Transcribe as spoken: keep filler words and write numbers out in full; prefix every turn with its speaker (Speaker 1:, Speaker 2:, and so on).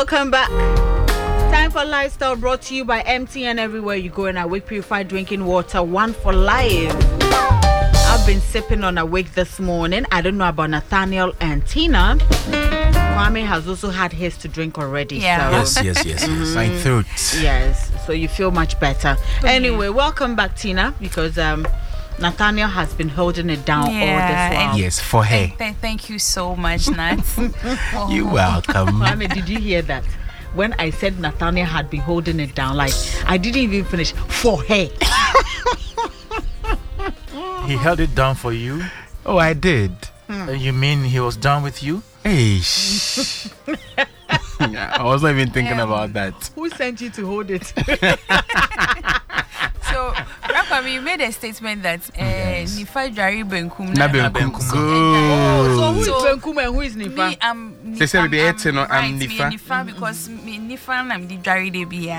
Speaker 1: Welcome back. Time for Lifestyle, brought to you by M T N. Everywhere you go, and Awake Purified Drinking Water, one for life. I've been sipping on Awake this morning. I don't know about Nathaniel and Tina. Kwame has also had his to drink already.
Speaker 2: Yeah.
Speaker 1: So.
Speaker 2: Yes, yes, yes, yes. I throat.
Speaker 1: Yes, so you feel much better.
Speaker 2: Mm-hmm.
Speaker 1: Anyway, welcome back, Tina, because um, Nathaniel has been holding it down
Speaker 2: Yeah,
Speaker 1: all this while.
Speaker 2: Yes, for her.
Speaker 3: Th- th- thank you so much, Nat. Oh.
Speaker 2: You're welcome.
Speaker 1: Kwame, did you hear that? When I said Nathaniel had been holding it down, like I didn't even finish for her.
Speaker 4: He held it down for you?
Speaker 2: Oh, I did.
Speaker 4: Uh, you mean he was done with you?
Speaker 2: Hey, shh. I wasn't even thinking
Speaker 3: Um,
Speaker 2: about that.
Speaker 1: Who sent you to hold it?
Speaker 3: So, Rakwame, you made a statement that uh,
Speaker 2: Yes.
Speaker 3: Nifa Jari Benkum.
Speaker 2: Na
Speaker 3: na-
Speaker 2: Benkum.
Speaker 4: Benkum.
Speaker 2: Good.
Speaker 1: So who is
Speaker 3: So,
Speaker 1: Benkum and who is
Speaker 3: Me,
Speaker 1: Nifa?
Speaker 3: I'm
Speaker 2: They say
Speaker 3: Nifa,
Speaker 2: we be eighteen, no, I'm
Speaker 3: right, me
Speaker 2: Nifa.
Speaker 3: Nifa because me Nifa and I'm the Jari de Bia.